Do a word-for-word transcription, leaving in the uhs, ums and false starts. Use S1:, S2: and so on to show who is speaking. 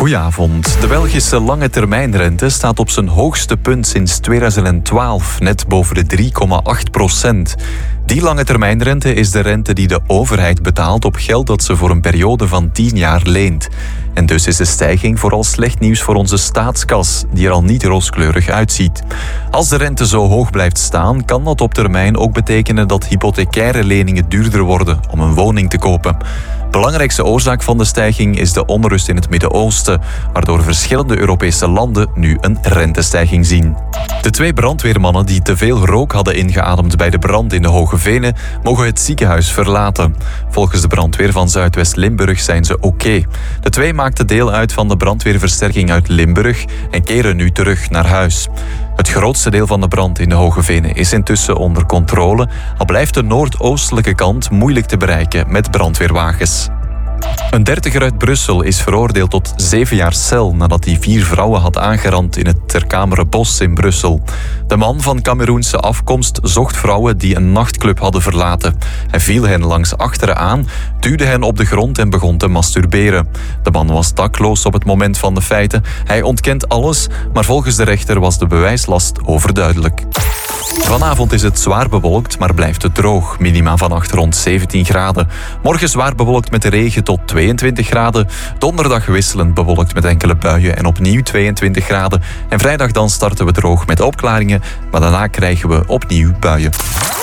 S1: Goedenavond. De Belgische lange termijnrente staat op zijn hoogste punt sinds tweeduizend twaalf, net boven de drie komma acht procent. Die lange termijnrente is de rente die de overheid betaalt op geld dat ze voor een periode van tien jaar leent. En dus is de stijging vooral slecht nieuws voor onze staatskas, die er al niet rooskleurig uitziet. Als de rente zo hoog blijft staan, kan dat op termijn ook betekenen dat hypothecaire leningen duurder worden om een woning te kopen. Belangrijkste oorzaak van de stijging is de onrust in het Midden-Oosten, waardoor verschillende Europese landen nu een rentestijging zien. De twee brandweermannen die te veel rook hadden ingeademd bij de brand in de Hoge Venen mogen het ziekenhuis verlaten. Volgens de brandweer van Zuidwest-Limburg zijn ze oké. De twee maakten deel uit van de brandweerversterking uit Limburg en keren nu terug naar huis. Het grootste deel van de brand in de Hoge Venen is intussen onder controle, al blijft de noordoostelijke kant moeilijk te bereiken met brandweerwagens. Een dertiger uit Brussel is veroordeeld tot zeven jaar cel nadat hij vier vrouwen had aangerand in het Ter Kamere Bos in Brussel. De man van Kameroense afkomst zocht vrouwen die een nachtclub hadden verlaten. Hij viel hen langs achteren aan, duwde hen op de grond en begon te masturberen. De man was dakloos op het moment van de feiten. Hij ontkent alles, maar volgens de rechter was de bewijslast overduidelijk. Vanavond is het zwaar bewolkt, maar blijft het droog. Minima vannacht rond zeventien graden. Morgen zwaar bewolkt met regen tot tweeëntwintig graden. Donderdag wisselend bewolkt met enkele buien en opnieuw tweeëntwintig graden. En vrijdag dan starten we droog met opklaringen, maar daarna krijgen we opnieuw buien.